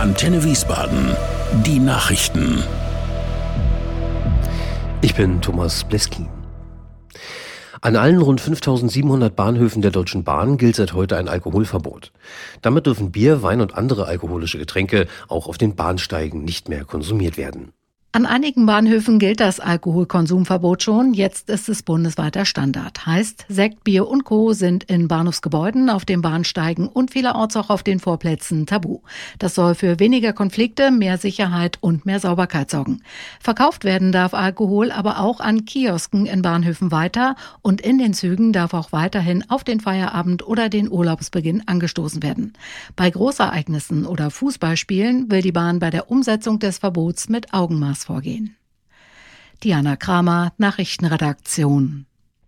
Antenne Wiesbaden. Die Nachrichten. Ich bin Thomas Bleski. An allen rund 5.700 Bahnhöfen der Deutschen Bahn gilt seit heute ein Alkoholverbot. Damit dürfen Bier, Wein und andere alkoholische Getränke auch auf den Bahnsteigen nicht mehr konsumiert werden. An einigen Bahnhöfen gilt das Alkoholkonsumverbot schon. Jetzt ist es bundesweiter Standard. Heißt, Sekt, Bier und Co. sind in Bahnhofsgebäuden, auf den Bahnsteigen und vielerorts auch auf den Vorplätzen tabu. Das soll für weniger Konflikte, mehr Sicherheit und mehr Sauberkeit sorgen. Verkauft werden darf Alkohol aber auch an Kiosken in Bahnhöfen weiter und in den Zügen darf auch weiterhin auf den Feierabend oder den Urlaubsbeginn angestoßen werden. Bei Großereignissen oder Fußballspielen will die Bahn bei der Umsetzung des Verbots mit Augenmaß vorgehen. Diana Kramer, Nachrichtenredaktion.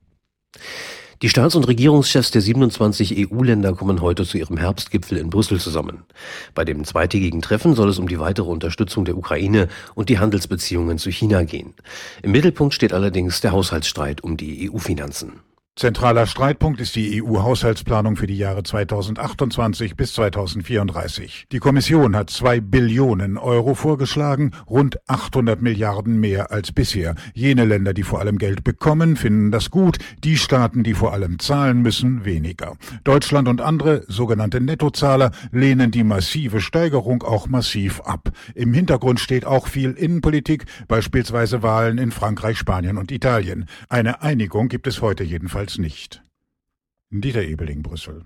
Die Staats- und Regierungschefs der 27 EU-Länder kommen heute zu ihrem Herbstgipfel in Brüssel zusammen. Bei dem zweitägigen Treffen soll es um die weitere Unterstützung der Ukraine und die Handelsbeziehungen zu China gehen. Im Mittelpunkt steht allerdings der Haushaltsstreit um die EU-Finanzen. Zentraler Streitpunkt ist die EU-Haushaltsplanung für die Jahre 2028 bis 2034. Die Kommission hat 2 Billionen Euro vorgeschlagen, rund 800 Milliarden mehr als bisher. Jene Länder, die vor allem Geld bekommen, finden das gut, die Staaten, die vor allem zahlen müssen, weniger. Deutschland und andere, sogenannte Nettozahler, lehnen die massive Steigerung auch massiv ab. Im Hintergrund steht auch viel Innenpolitik, beispielsweise Wahlen in Frankreich, Spanien und Italien. Eine Einigung gibt es heute jedenfalls nicht. Dieter Ebeling, Brüssel.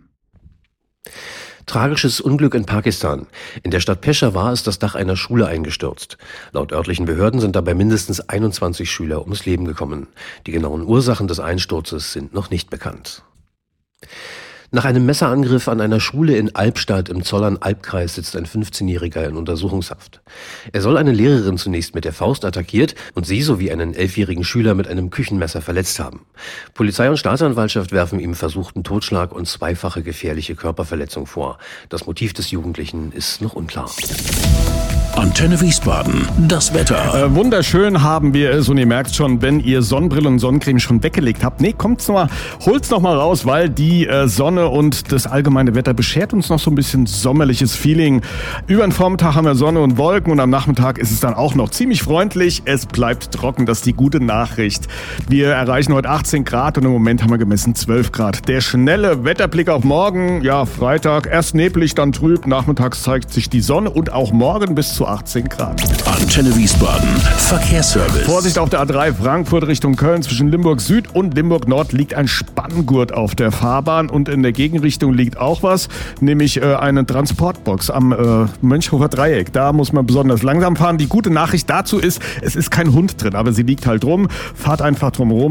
Tragisches Unglück in Pakistan. In der Stadt Peshawar ist das Dach einer Schule eingestürzt. Laut örtlichen Behörden sind dabei mindestens 21 Schüler ums Leben gekommen. Die genauen Ursachen des Einsturzes sind noch nicht bekannt. Nach einem Messerangriff an einer Schule in Albstadt im Zollern-Albkreis sitzt ein 15-Jähriger in Untersuchungshaft. Er soll eine Lehrerin zunächst mit der Faust attackiert und sie sowie einen 11-jährigen Schüler mit einem Küchenmesser verletzt haben. Polizei und Staatsanwaltschaft werfen ihm versuchten Totschlag und zweifache gefährliche Körperverletzung vor. Das Motiv des Jugendlichen ist noch unklar. Antenne Wiesbaden, das Wetter. Wunderschön haben wir es und ihr merkt schon, wenn ihr Sonnenbrille und Sonnencreme schon weggelegt habt. Nee, holt's noch mal raus, weil die Sonne und das allgemeine Wetter beschert uns noch so ein bisschen sommerliches Feeling. Über den Vormittag haben wir Sonne und Wolken und am Nachmittag ist es dann auch noch ziemlich freundlich. Es bleibt trocken, das ist die gute Nachricht. Wir erreichen heute 18 Grad und im Moment haben wir gemessen 12 Grad. Der schnelle Wetterblick auf morgen, ja Freitag, erst neblig, dann trüb. Nachmittags zeigt sich die Sonne und auch morgen bis zu 18 Grad. Antenne Wiesbaden, Verkehrsservice. Vorsicht auf der A3 Frankfurt Richtung Köln. Zwischen Limburg Süd und Limburg Nord liegt ein Spanngurt auf der Fahrbahn und in der Gegenrichtung liegt auch was, nämlich eine Transportbox am Mönchhofer Dreieck. Da muss man besonders langsam fahren. Die gute Nachricht dazu ist, es ist kein Hund drin, aber sie liegt halt rum. Fahrt einfach drum rum.